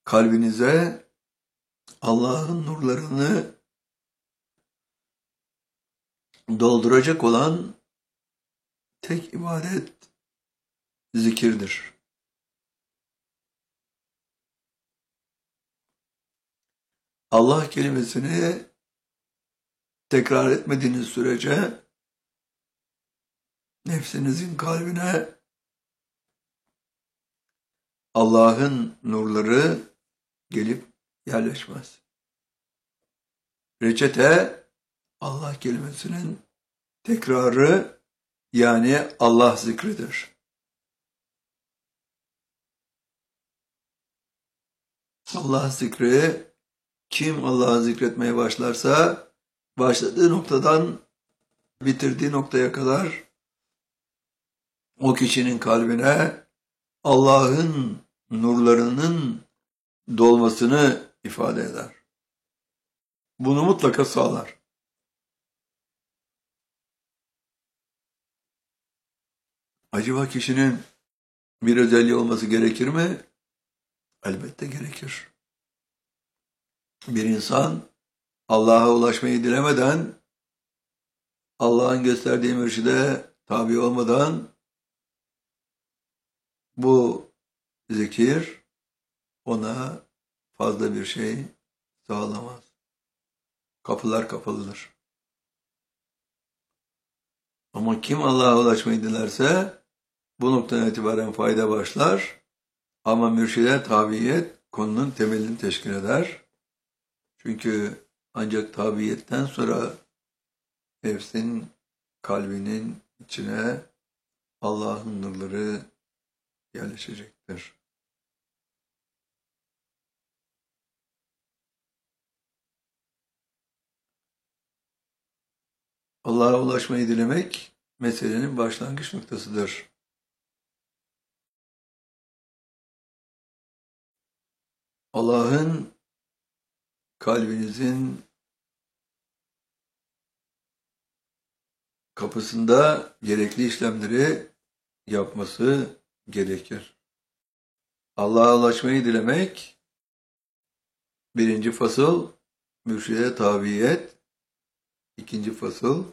kalbinize Allah'ın nurlarını dolduracak olan tek ibadet zikirdir. Allah kelimesini tekrar etmediğiniz sürece nefsinizin kalbine Allah'ın nurları gelip yerleşmez. Reçete Allah kelimesinin tekrarı, yani Allah zikridir. Allah zikri, kim Allah'ı zikretmeye başlarsa başladığı noktadan bitirdiği noktaya kadar o kişinin kalbine Allah'ın nurlarının dolmasını ifade eder. Bunu mutlaka sağlar. Acaba kişinin bir özelliği olması gerekir mi? Elbette gerekir. Bir insan Allah'a ulaşmayı dilemeden, Allah'ın gösterdiği mürşide tabi olmadan bu zikir ona fazla bir şey sağlamaz. Kapılar kapalıdır. Ama kim Allah'a ulaşmayı dilerse bu noktadan itibaren fayda başlar. Ama mürşide tabiyet konunun temelini teşkil eder. Çünkü ancak tabiyetten sonra nefsin, kalbinin içine Allah'ın nurları yerleşecektir. Allah'a ulaşmayı dilemek meselenin başlangıç noktasıdır. Allah'ın kalbinizin kapısında gerekli işlemleri yapması gerekir. Allah'a ulaşmayı dilemek, birinci fasıl mürşide tabiyet, ikinci fasıl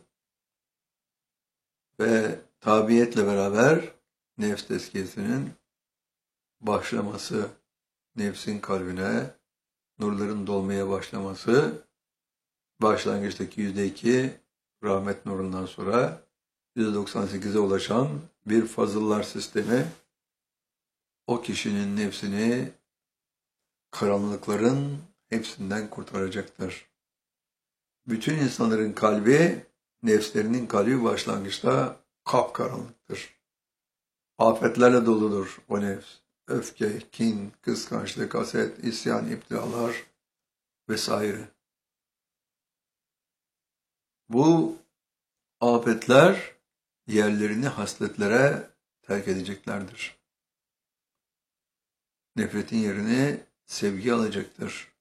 ve tabiyetle beraber nefs tezkiyesinin başlaması, nefsin kalbine nurların dolmaya başlaması, başlangıçtaki %2 rahmet nurundan sonra %98'e ulaşan bir fazıllar sistemi, o kişinin nefsini karanlıkların hepsinden kurtaracaktır. Bütün insanların kalbi, nefslerinin kalbi başlangıçta kapkaranlıktır. Afetlerle doludur o nefs. Öfke, kin, kıskançlık, haset, isyan, iptilalar vesaire. Bu afetler yerlerini hasletlere terk edeceklerdir. Nefretin yerini sevgi alacaktır.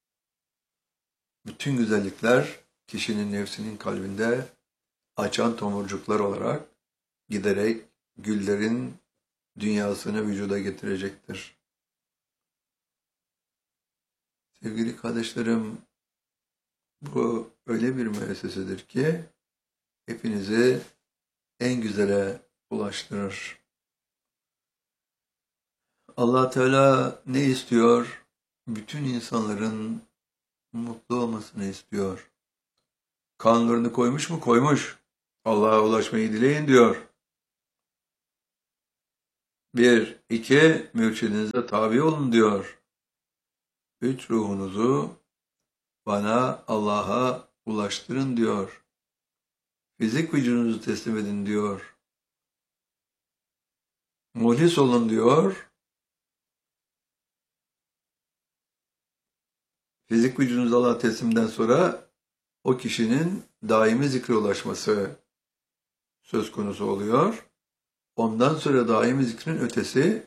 Bütün güzellikler kişinin nefsinin kalbinde açan tomurcuklar olarak giderek güllerin dünyasını vücuda getirecektir. Sevgili kardeşlerim, bu öyle bir müessesedir ki hepinizi en güzele ulaştırır. Allah Teala ne istiyor? Bütün insanların mutlu olmasını istiyor. Kanunlarını koymuş mu? Koymuş. Allah'a ulaşmayı dileyin diyor. 1, 2, mürşidinize tabi olun diyor. 3, ruhunuzu bana, Allah'a ulaştırın diyor. Fizik vücudunuzu teslim edin diyor. Muhlis olun diyor. Fizik vücudunuzu Allah'a teslimden sonra o kişinin daimi zikre ulaşması söz konusu oluyor. Ondan sonra daimi zikrin ötesi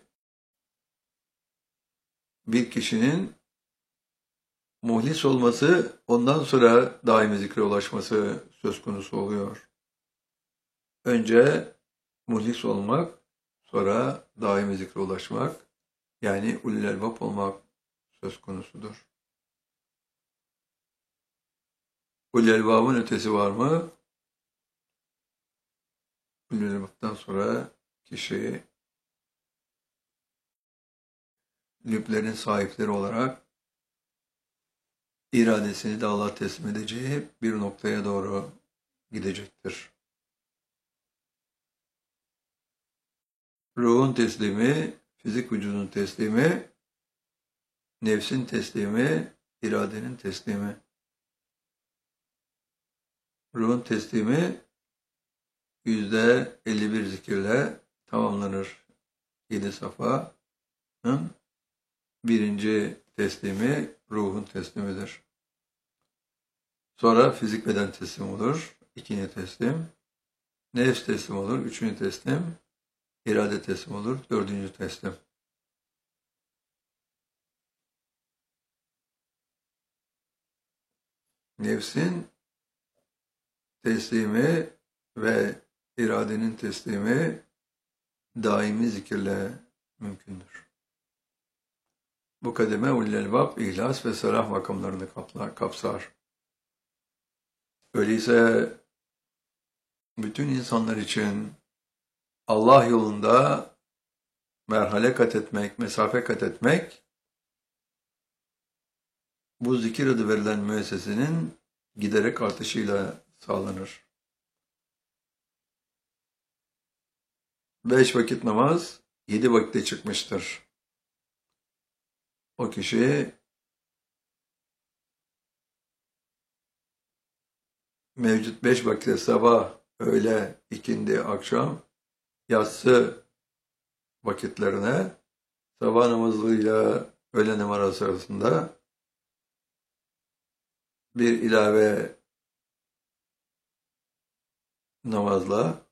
bir kişinin muhlis olması, ondan sonra daimi zikre ulaşması söz konusu oluyor. Önce muhlis olmak, sonra daimi zikre ulaşmak, yani ulul elbab olmak söz konusudur. Ulul elbabın ötesi var mı? Ulul elbaptan sonra kişi lüblerin sahipleri olarak iradesini de Allah'a teslim edeceği bir noktaya doğru gidecektir. Ruhun teslimi, fizik vücudun teslimi, nefsin teslimi, iradenin teslimi. Ruhun teslimi %51 zikirle tamamlanır. 7 safanın birinci teslimi ruhun teslimidir. Sonra fizik beden teslim olur. İkinci teslim. Nefs teslim olur. Üçüncü teslim. İrade teslim olur. Dördüncü teslim. Nefsin teslimi ve iradenin teslimi daimi zikirle mümkündür. Bu kademe ulul elbab, ihlas ve salah makamlarını kapsar. Öyleyse bütün insanlar için Allah yolunda merhale kat etmek, mesafe kat etmek, bu zikir adı verilen müessesenin giderek artışıyla sağlanır. 5 vakit namaz 7 vakitte çıkmıştır. O kişi mevcut 5 vakitte sabah, öğle, ikindi, akşam, yatsı vakitlerine sabah namazıyla öğle namazı arasında bir ilave namazla